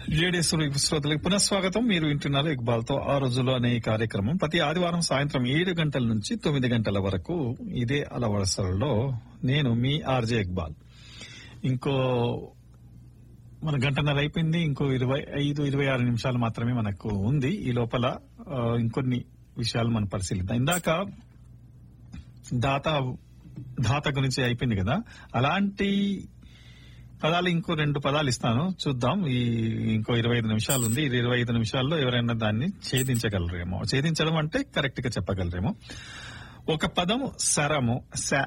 Radio శ్రోతలకు పునఃస్వాగతం. మీరు వింటున్నారు ఇక్బాల్ తో ఆ రోజుల్లో అనే ఈ కార్యక్రమం ప్రతి ఆదివారం సాయంత్రం 7 గంటల నుంచి 9 గంటల వరకు ఇదే అలవరసలలో నేను మీ ఆర్జే ఇక్బాల్. ఇంకో మన గంటన్నర అయిపోయింది. ఇంకో 25-26 నిమిషాలు మాత్రమే మనకు ఉంది. ఈ లోపల ఇంకొన్ని విషయాలు మనం పరిశీలిద్దాం. ఇందాక దాత గురించి అయిపోయింది కదా, అలాంటి పదాలు ఇంకో 2 పదాలు ఇస్తాను, చూద్దాం. ఇంకో 25 నిమిషాలు ఉంది. ఈ 25 నిమిషాల్లో ఎవరైనా దాన్ని ఛేదించగలరేమో. ఛేదించడం అంటే కరెక్ట్ గా చెప్పగలరేమో. ఒక పదం సరము,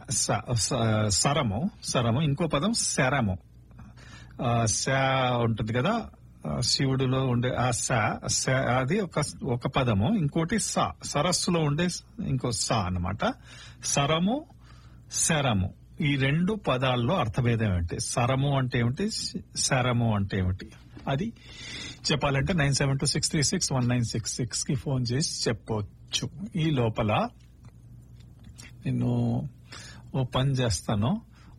సరము. ఇంకో పదం శరము. ఉంటుంది కదా శివుడులో ఉండే ఆ అది ఒక పదము. ఇంకోటి సరస్సులో ఉండే ఇంకో అన్నమాట. సరము, శరము, ఈ 2 పదాల్లో అర్థభేదం ఏమిటి? సరము అంటే ఏమిటి, శరము అంటే ఏమిటి? అది చెప్పాలంటే 9726361966 కి ఫోన్ చేసి చెప్పొచ్చు. ఈ లోపల నేను ఓ పని చేస్తాను.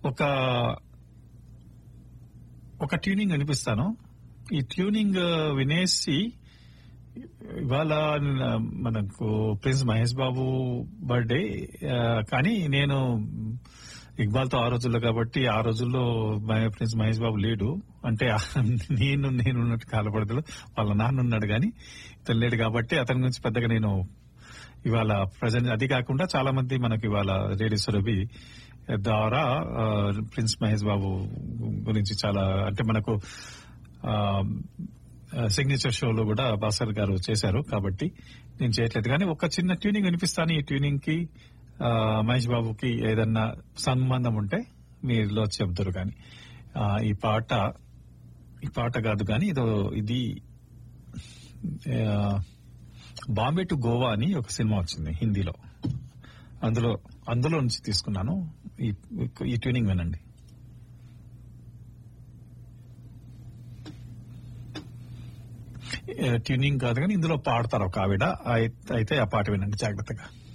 ఒక ట్యూనింగ్ వినిపిస్తాను. ఈ ట్యూనింగ్ వినేసి, ఇవాళ మనకు ప్రిన్స్ మహేష్ బాబు బర్త్డే, కానీ నేను ఇక్బాల్ తో ఆ రోజుల్లో కాబట్టి ఆ రోజుల్లో ప్రిన్స్ మహేష్ బాబు లేడు. అంటే నేనున్నట్టు కాలపడతలు వాళ్ళ నాన్న ఉన్నాడు కానీ ఇతను లేడు కాబట్టి అతని గురించి పెద్దగా నేను ఇవాళ ప్రజెంట్. అది కాకుండా చాలా మంది మనకు ఇవాళ రేడియో సురభి ద్వారా ప్రిన్స్ మహేష్ బాబు గురించి చాలా, అంటే మనకు సిగ్నేచర్ షోలో కూడా భాస్కర్ గారు చేశారు కాబట్టి నేను చేయట్లేదు. కానీ ఒక చిన్న ట్యూనింగ్ వినిపిస్తాను. ఈ ట్యూనింగ్ కి మహేష్ బాబుకి ఏదన్నా సంబంధం ఉంటే మీరులో చెబుతారు. కానీ ఈ పాట కాదు కానీ ఇది బాంబే టు గోవా అని ఒక సినిమా వచ్చింది హిందీలో. అందులో నుంచి తీసుకున్నాను. ఈ ట్యూనింగ్ వినండి. ట్యూనింగ్ కాదు కానీ ఇందులో పాడతారు ఒక ఆవిడ. అయితే ఆ పాట వినండి జాగ్రత్తగా.